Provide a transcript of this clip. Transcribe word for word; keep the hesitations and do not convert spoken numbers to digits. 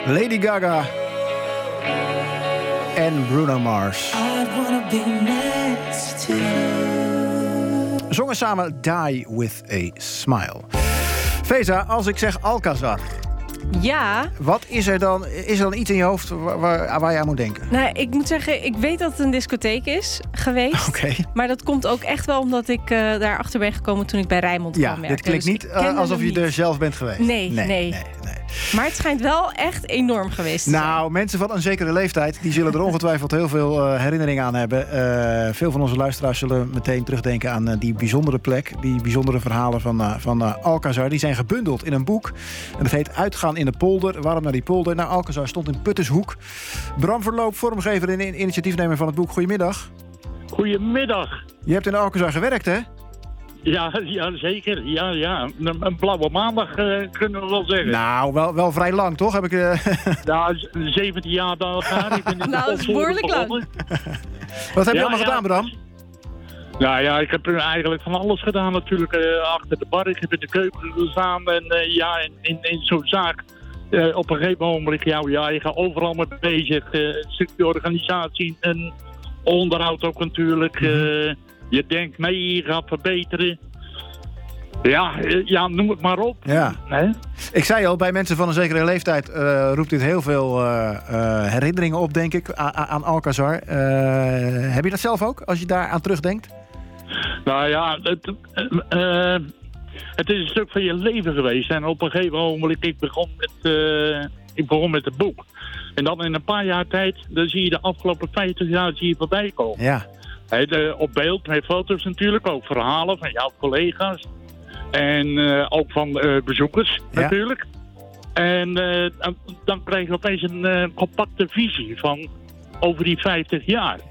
Lady Gaga en Bruno Mars. Zongen samen Die With A Smile. Feza, als ik zeg Alcazar... Ja. Wat is er dan? Is er dan iets in je hoofd waar, waar, waar je aan moet denken? Nou, ik moet zeggen, ik weet dat het een discotheek is geweest. Okay. Maar dat komt ook echt wel omdat ik uh, daarachter ben gekomen toen ik bij Rijnmond ja, kwam werken. Dit klinkt dus niet uh, alsof je niet. er zelf bent geweest. Nee, nee. nee, nee, nee. Maar het schijnt wel echt enorm geweest te zijn. Nou, mensen van een zekere leeftijd... die zullen er ongetwijfeld heel veel uh, herinneringen aan hebben. Uh, veel van onze luisteraars zullen meteen terugdenken aan uh, die bijzondere plek. Die bijzondere verhalen van, uh, van uh, Alcazar. Die zijn gebundeld in een boek. En dat heet Uitgaan in de polder. Waarom naar die polder? Nou, Alcazar stond in Puttershoek. Bram Verloop, vormgever en initiatiefnemer van het boek. Goedemiddag. Goedemiddag. Je hebt in Alcazar gewerkt, hè? Ja, ja, zeker. Ja, ja. Een, een blauwe maandag uh, kunnen we wel zeggen. Nou, wel, wel vrij lang, toch? Heb ik, uh... Ja, zeventien jaar dan gaan. Ik ben in nou, dat is behoorlijk lang. Wat heb je ja, allemaal ja, gedaan, Bram? Nou ja, ik heb eigenlijk van alles gedaan natuurlijk. Uh, achter de bar, ik heb in de keuken gestaan. En uh, ja, in, in, in zo'n zaak. Uh, op een gegeven moment, ja, ja, je gaat overal mee bezig. Uh, een stukje organisatie en onderhoud ook natuurlijk. Uh, Je denkt mee, je gaat verbeteren. Ja, ja, noem het maar op. Ja. Nee? Ik zei al, bij mensen van een zekere leeftijd uh, roept dit heel veel uh, uh, herinneringen op, denk ik, a- a- aan Alcazar. Uh, heb je dat zelf ook, als je daar aan terugdenkt? Nou ja, het, uh, het is een stuk van je leven geweest. En op een gegeven moment, ik begon met, uh, ik begon met het boek. En dan in een paar jaar tijd, dan zie je de afgelopen vijftig jaar zie je voorbij komen. Ja. He, de, op beeld met foto's natuurlijk, ook verhalen van jouw collega's. En uh, ook van uh, bezoekers ja. natuurlijk. En uh, dan, dan krijg je opeens een uh, compacte visie van over die vijftig jaar.